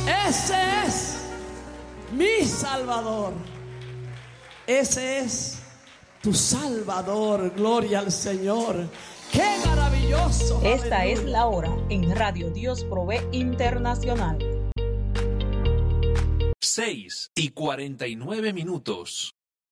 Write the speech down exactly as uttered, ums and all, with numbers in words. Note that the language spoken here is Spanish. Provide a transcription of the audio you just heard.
Ese es mi Salvador. Ese es tu Salvador. Gloria al Señor. ¡Qué maravilloso! Esta ¡Aleluya! es la hora en Radio Dios Provee Internacional. seis y cuarenta y nueve minutos.